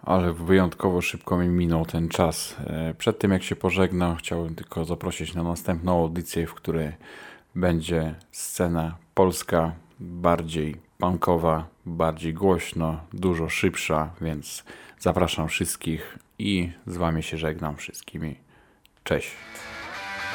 ale wyjątkowo szybko mi minął ten czas. Przed tym jak się pożegnam, chciałbym tylko zaprosić na następną audycję, w której będzie scena polska, bardziej punkowa, bardziej głośno, dużo szybsza, więc zapraszam wszystkich i z wami się żegnam wszystkimi. Cześć.